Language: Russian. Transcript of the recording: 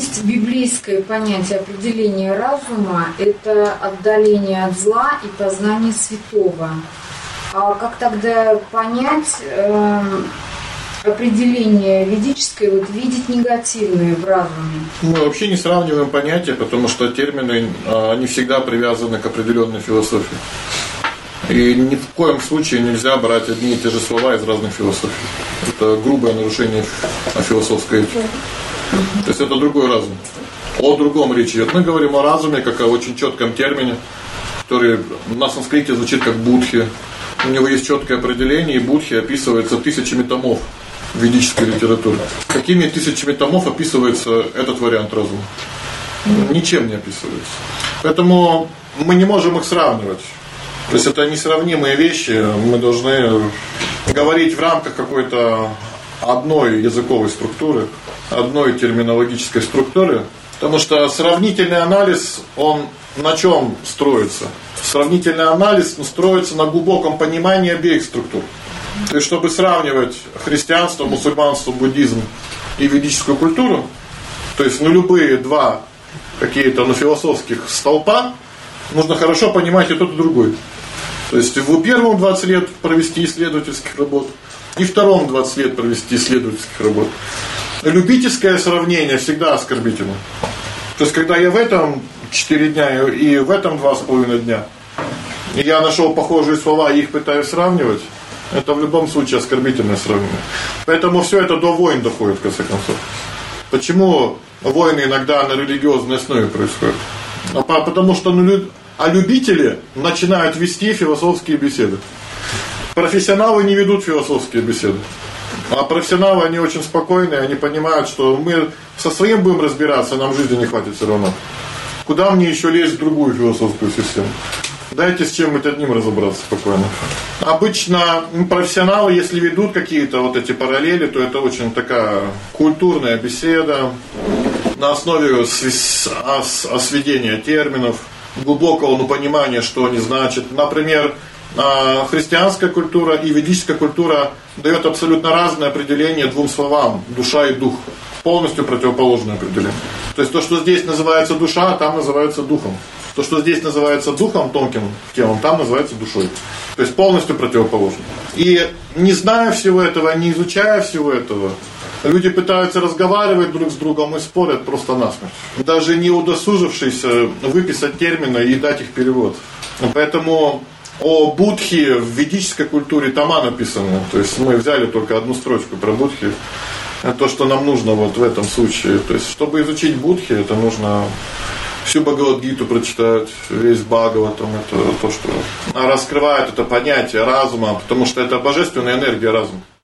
есть библейское понятие определения разума – это отдаление от зла и познание святого. А как тогда понять определение ведическое, вот видеть негативное в разуме? Мы вообще не сравниваем понятия, потому что термины, они всегда привязаны к определенной философии. И ни в коем случае нельзя брать одни и те же слова из разных философий. Это грубое нарушение философской этики. То есть это другой разум. О другом речь идет. Мы говорим о разуме как о очень четком термине, который на санскрите звучит как будхи. У него есть четкое определение, и будхи описывается тысячами томов в ведической литературе. Какими тысячами томов описывается этот вариант разума? Ничем не описывается. Поэтому мы не можем их сравнивать. То есть это несравнимые вещи. Мы должны говорить в рамках какой-то одной языковой структуры, одной терминологической структуры. Потому что сравнительный анализ, он на чем строится? Сравнительный анализ строится на глубоком понимании обеих структур. То есть, чтобы сравнивать христианство, мусульманство, буддизм и ведическую культуру, то есть, любые два какие-то, философских столпа, нужно хорошо понимать и тот, и другой. То есть, в первом 20 лет провести исследовательских работ, и втором 20 лет провести исследовательских работ. Любительское сравнение всегда оскорбительно. То есть, когда я в этом 4 дня и в этом 2,5 дня, и я нашел похожие слова и их пытаюсь сравнивать, это в любом случае оскорбительное сравнение. Поэтому все это до войн доходит, в конце концов. Почему войны иногда на религиозной основе происходят? Потому что любители начинают вести философские беседы. Профессионалы не ведут философские беседы. А профессионалы, они очень спокойные, они понимают, что мы со своим будем разбираться, нам жизни не хватит все равно. Куда мне еще лезть в другую философскую систему? Дайте с чем-нибудь одним разобраться спокойно. Обычно профессионалы, если ведут какие-то вот эти параллели, то это очень такая культурная беседа на основе осведения терминов, глубокого понимания, что они значат. Например, христианская культура и ведическая культура дает абсолютно разное определение двум словам: душа и дух. Полностью противоположное определение. То есть то, что здесь называется душа, там называется духом. То, что здесь называется духом, тонким телом, там называется душой. То есть полностью противоположно. И не зная всего этого, не изучая всего этого, люди пытаются разговаривать друг с другом и спорят просто насмерть. Даже не удосужившись выписать термины и дать их перевод. Поэтому о будхе в ведической культуре тома написаны. То есть мы взяли только одну строчку про будхи. То, что нам нужно вот в этом случае. То есть, чтобы изучить будхи, это нужно всю Бхагавад-гиту прочитать, весь Бхагаватам. Это то, что раскрывает это понятие разума, потому что это божественная энергия разума.